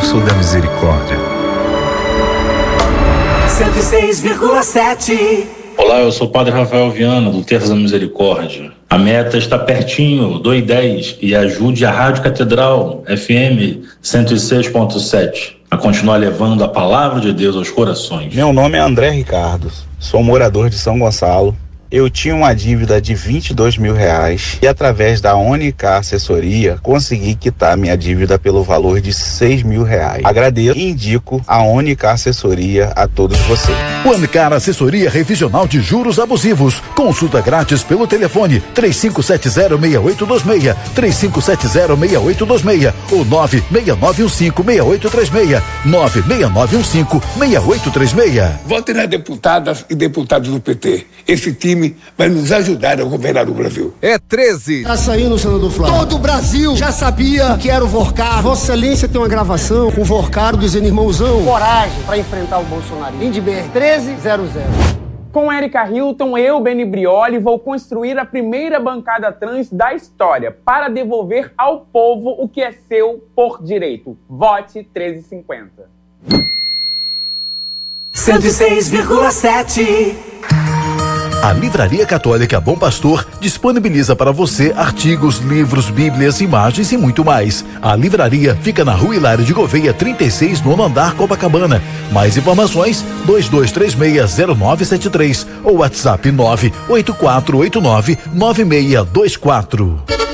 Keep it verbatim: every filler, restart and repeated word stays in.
Terço da Misericórdia. cento e seis vírgula sete. Olá, eu sou o Padre Rafael Viana, do Terço da Misericórdia. A meta está pertinho, doe dez e ajude a Rádio Catedral F M cento e seis ponto sete a continuar levando a palavra de Deus aos corações. Meu nome é André Ricardo, sou morador de São Gonçalo. Eu tinha uma dívida de vinte e dois mil reais e através da Unicar Assessoria consegui quitar minha dívida pelo valor de seis mil reais. Agradeço e indico a Unicar Assessoria a todos vocês. Unicar Assessoria Revisional de Juros Abusivos. Consulta grátis pelo telefone três cinco sete zero, seis oito dois seis, três cinco sete zero, seis oito dois seis ou nove seis nove um cinco, seis oito três seis, nove seis nove um cinco, seis oito três seis. Vote nas deputadas e deputados do P T. Esse time vai nos ajudar a governar o Brasil. É treze. Tá saindo, senador Flávio. Todo o Brasil já sabia que era o Vorcar. Vossa Excelência tem uma gravação com o Vorcar dizendo irmãozão. Coragem para enfrentar o Bolsonaro. Lindbergh, treze zero zero. Com Érica Hilton, eu, Beni Brioli, vou construir a primeira bancada trans da história para devolver ao povo o que é seu por direito. Vote treze cinquenta. cento e seis vírgula sete. A Livraria Católica Bom Pastor disponibiliza para você artigos, livros, bíblias, imagens e muito mais. A livraria fica na Rua Hilário de Gouveia, trinta e seis, nono andar, Copacabana. Mais informações, dois dois três seis, zero nove sete três ou WhatsApp nove oito quatro oito nove, nove seis dois quatro.